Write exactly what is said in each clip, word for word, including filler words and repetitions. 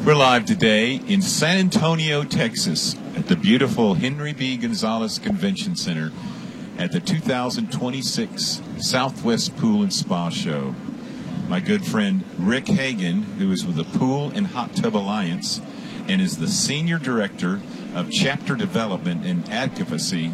We're live today in San Antonio, Texas, at the beautiful Henry B. Gonzalez Convention Center at the two thousand twenty-six Southwest Pool and Spa Show. My good friend Rick Hagan, who is with the Pool and Hot Tub Alliance and is the Senior Director of Chapter Development and Advocacy,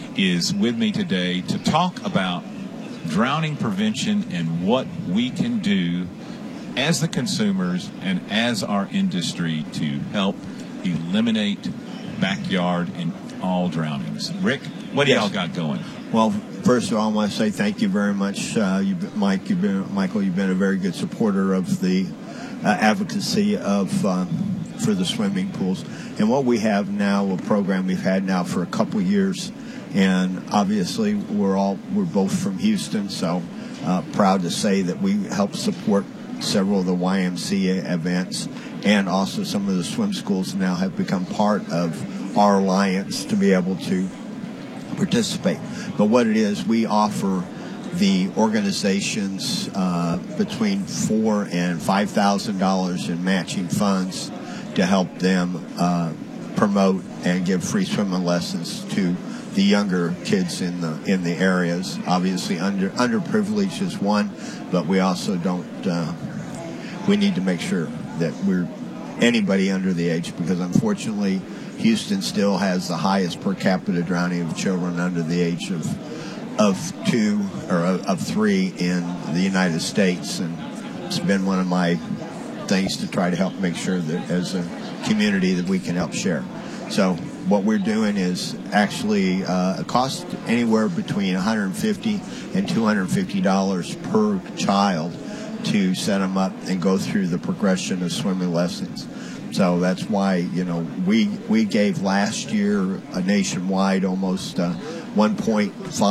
is with me today to talk about drowning prevention and what we can do as the consumers and as our industry to help eliminate backyard and all drownings. Rick, what do Yes. y'all got going? Well, first of all, I want to say thank you very much, uh, you, Mike. You've been, Michael, you've been a very good supporter of the uh, advocacy of uh, for the swimming pools. And what we have now, a program we've had now for a couple years, and obviously we're all we're both from Houston, so uh, proud to say that we help support several of the Y M C A events, and also some of the swim schools now have become part of our alliance to be able to participate. But what it is, we offer the organizations uh, between four and five thousand dollars in matching funds to help them uh, promote and give free swimming lessons to the younger kids in the in the areas. Obviously, under underprivileged is one, but we also don't. Uh, we need to make sure that we're anybody under the age, because unfortunately, Houston still has the highest per capita drowning of children under the age of of two or of three in the United States, and it's been one of my things to try to help make sure that as a community that we can help share. So what we're doing is actually uh, it costs anywhere between one hundred fifty dollars and two hundred fifty dollars per child to set them up and go through the progression of swimming lessons. So that's why, you know, we we gave last year a nationwide almost uh, one point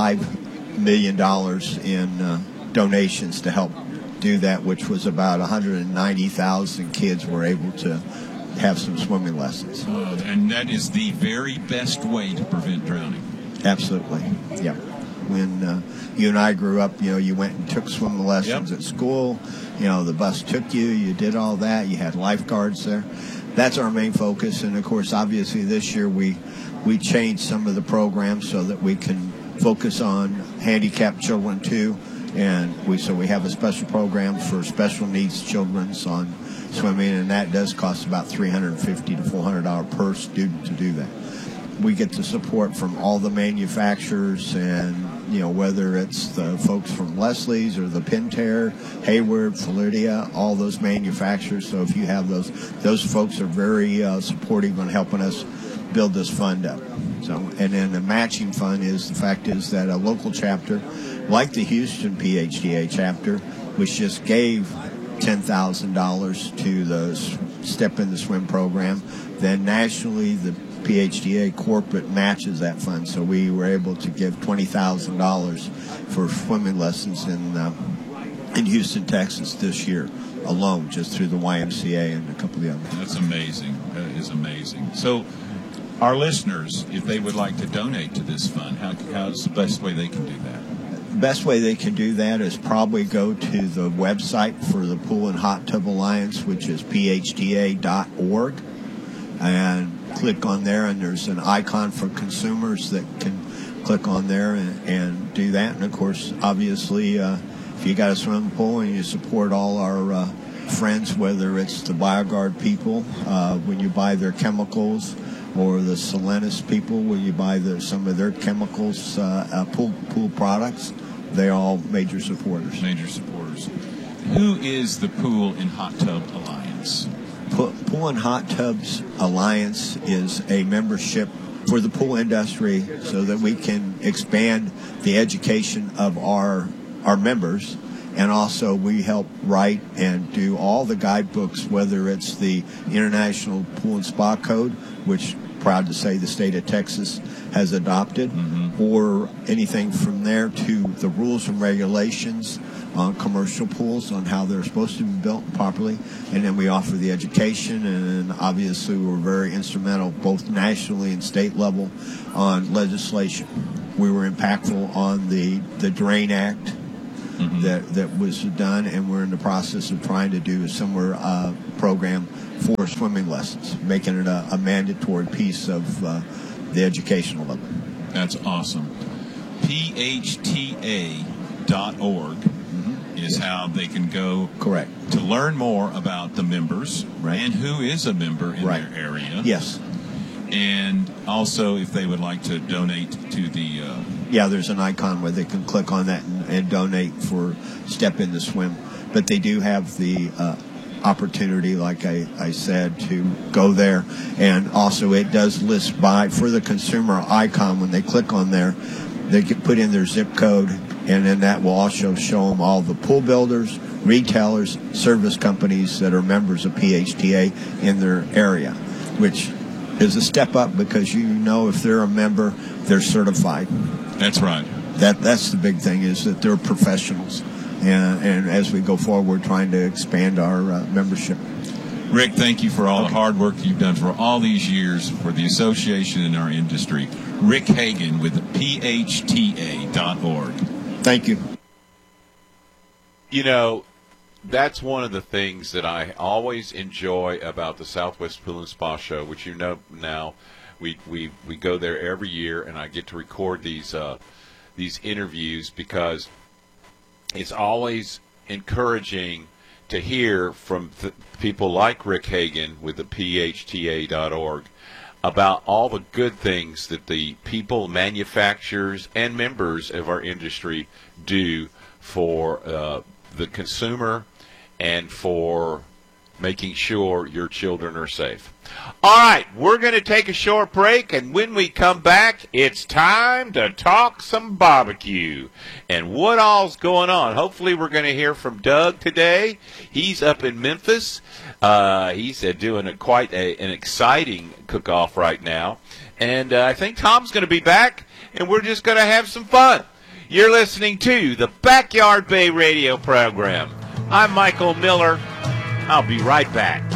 five million dollars in uh, donations to help do that, which was about one hundred ninety thousand kids were able to have some swimming lessons. Uh, and that is the very best way to prevent drowning. Absolutely, yeah. When uh, you and I grew up, you know, you went and took swimming lessons Yep. at school. You know, the bus took you. You did all that. You had lifeguards there. That's our main focus. And, of course, obviously this year we we changed some of the programs so that we can focus on handicapped children, too. And we so we have a special program for special needs children on swimming, and that does cost about three hundred fifty to four hundred dollars per student to do that. We get the support from all the manufacturers, and, you know, whether it's the folks from Leslie's or the Pentair, Hayward, Fluidia, all those manufacturers. So if you have those, those folks are very uh, supportive on helping us build this fund up. So, and then the matching fund is, the fact is that a local chapter, like the Houston P H D A chapter, which just gave ten thousand dollars to the Step in the Swim program, then nationally the P H D A corporate matches that fund, so we were able to give twenty thousand dollars for swimming lessons in uh, in Houston, Texas this year alone, just through the Y M C A and a couple of the others. That's amazing. That is amazing. So our listeners, if they would like to donate to this fund, how, how's the best way they can do that? The best way they can do that is probably go to the website for the Pool and Hot Tub Alliance, which is P H D A dot org, and click on there, and there's an icon for consumers that can click on there and, and do that. And of course, obviously, uh, if you got a swimming pool and you support all our uh, friends, whether it's the BioGuard people uh, when you buy their chemicals, or the Solenis people when you buy the, some of their chemicals, uh, uh, pool pool products, they're all major supporters. Major supporters. Who is the Pool and Hot Tub Alliance? Pool and Hot Tubs Alliance is a membership for the pool industry so that we can expand the education of our our members, and also we help write and do all the guidebooks, whether it's the International Pool and Spa Code, which proud to say the state of Texas has adopted, mm-hmm. or anything from there to the rules and regulations on commercial pools, on how they're supposed to be built properly. And then we offer the education, and obviously we're very instrumental both nationally and state level on legislation. We were impactful on the, the DRAIN Act, mm-hmm. that that was done, and we're in the process of trying to do a similar uh, program for swimming lessons, making it a, a mandatory piece of uh, the educational level. That's awesome. P H T A dot org mm-hmm. is yes. how they can go. Correct. To learn more about the members right. and who is a member in right. their area. Yes. And also, if they would like to donate to the... Uh, yeah, there's an icon where they can click on that and, and donate for Step in the Swim. But they do have the uh, opportunity, like I, I said, to go there. And also, it does list by, for the consumer icon, when they click on there, they can put in their zip code, and then that will also show them all the pool builders, retailers, service companies that are members of P H T A in their area, which is a step up because you know if they're a member, they're certified. That's right. That That's the big thing, is that they're professionals. And, and as we go forward, we're trying to expand our uh, membership. Rick, thank you for all okay. the hard work you've done for all these years for the association in our industry. Rick Hagan with P H T A dot org. Thank you. You know, that's one of the things that I always enjoy about the Southwest Pool and Spa Show, which you know now. We we, we go there every year, and I get to record these uh, these interviews because it's always encouraging to hear from th- people like Rick Hagan with the P H T A dot org about all the good things that the people, manufacturers, and members of our industry do for uh, the consumer and for making sure your children are safe. All right, we're going to take a short break, and when we come back, it's time to talk some barbecue and what all's going on. Hopefully we're going to hear from Doug today. He's up in Memphis. Uh, he's uh, doing a, quite a, an exciting cook-off right now. And uh, I think Tom's going to be back, and we're just going to have some fun. You're listening to the Backyard Bay Radio program. I'm Michael Miller. I'll be right back.